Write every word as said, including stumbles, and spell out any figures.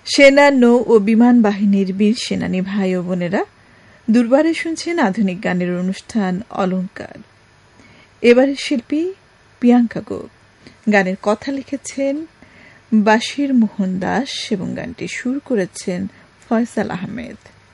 সেনা, নৌ ও বিমান বাহিনীর বীর সেনানী ভাই ও বোনেরা, দুর্বারে শুনছেন আধুনিক গানের অনুষ্ঠান অলংকার। এবারে শিল্পী প্রিয়াঙ্কা গোপ। গানের কথা লিখেছেন বাশির মোহন দাস এবং গানটি সুর করেছেন ফয়সাল আহমেদ।